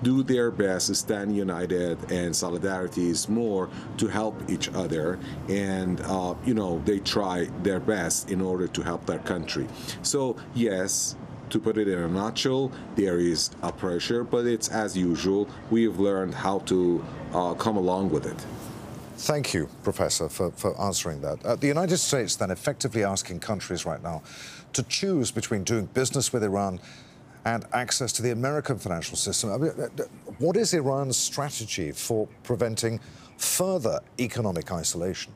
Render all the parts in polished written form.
do their best to stand united, and solidarity is more to help each other, and they try their best in order to help their country. So yes, to put it in a nutshell, there is a pressure, but it's as usual. We have learned how to come along with it. Thank you, Professor, for answering that. The United States then effectively asking countries right now to choose between doing business with Iran and access to the American financial system. I mean, what is Iran's strategy for preventing further economic isolation?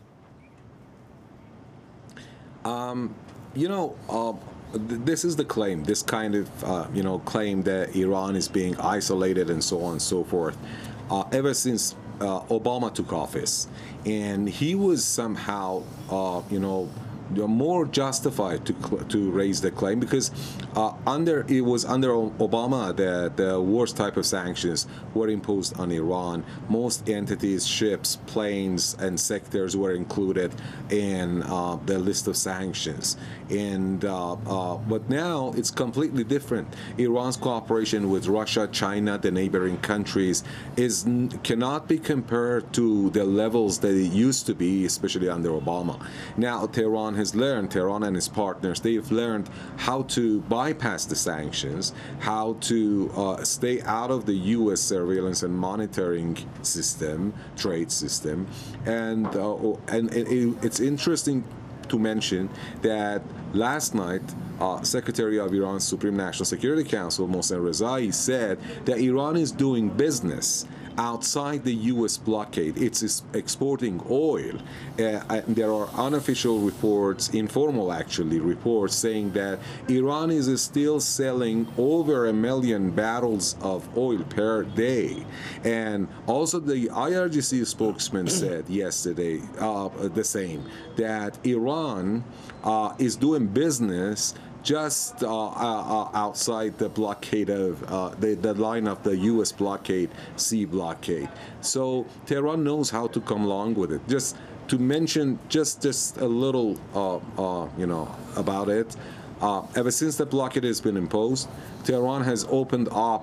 This is the claim, this kind of, claim that Iran is being isolated and so on and so forth, ever since Obama took office. And he was somehow, more justified to raise the claim, because it was under Obama that the worst type of sanctions were imposed on Iran. Most entities, ships, planes, and sectors were included in the list of sanctions. And but now it's completely different. Iran's cooperation with Russia, China, the neighboring countries cannot be compared to the levels that it used to be, especially under Obama. Now Tehran and his partners, they've learned how to bypass the sanctions, how to stay out of the U.S. surveillance and monitoring system, trade system, and it's interesting to mention that last night, Secretary of Iran's Supreme National Security Council, Mohsen Rezai, said that Iran is doing business outside the U.S. blockade. It's exporting oil. And there are unofficial reports, informal actually, reports saying that Iran is still selling over 1 million barrels of oil per day. And also the IRGC spokesman said yesterday the same, that Iran is doing business just outside the blockade of the line of the U.S. blockade, sea blockade. So Tehran knows how to come along with it. Just to mention just a little, about it. Ever since the blockade has been imposed, Tehran has opened up,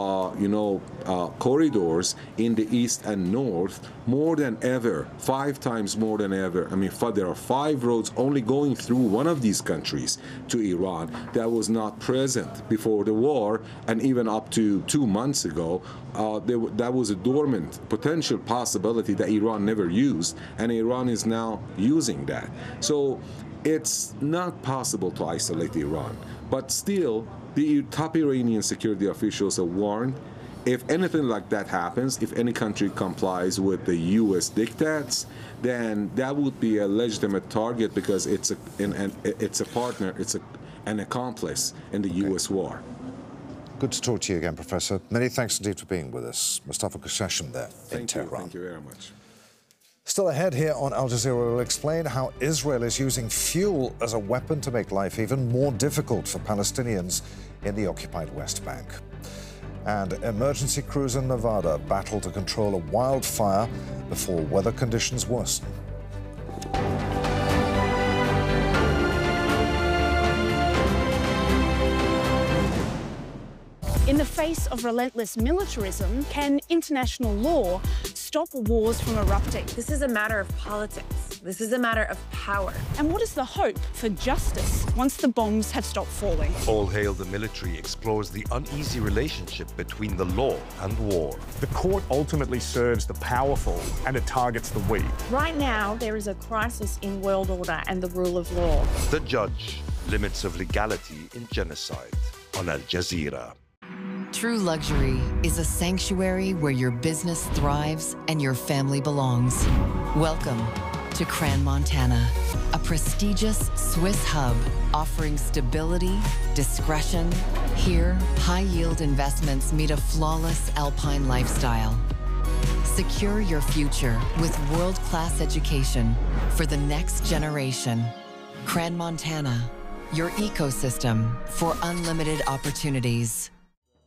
corridors in the east and north more than ever, 5 times more than ever. I mean, there are 5 roads only going through one of these countries to Iran that was not present before the war, and even up to 2 months ago, that was a dormant potential possibility that Iran never used, and Iran is now using that. So it's not possible to isolate Iran, but still, the top Iranian security officials have warned, if anything like that happens, if any country complies with the U.S. diktats, then that would be a legitimate target, because it's a partner, it's an accomplice in the U.S. war. Good to talk to you again, Professor. Many thanks indeed for being with us. Mustafa Qushashim there in Tehran. Thank you very much. Still ahead here on Al Jazeera, we'll explain how Israel is using fuel as a weapon to make life even more difficult for Palestinians in the occupied West Bank. And emergency crews in Nevada battle to control a wildfire before weather conditions worsen. In the face of relentless militarism, can international law stop wars from erupting? This is a matter of politics. This is a matter of power. And what is the hope for justice once the bombs have stopped falling? All Hail the Military explores the uneasy relationship between the law and war. The court ultimately serves the powerful and it targets the weak. Right now, there is a crisis in world order and the rule of law. The Judge, Limits of Legality in Genocide on Al Jazeera. True Luxury is a sanctuary where your business thrives and your family belongs. Welcome to Crans-Montana, a prestigious Swiss hub offering stability, discretion. Here, high-yield investments meet a flawless alpine lifestyle. Secure your future with world-class education for the next generation. Crans-Montana, your ecosystem for unlimited opportunities.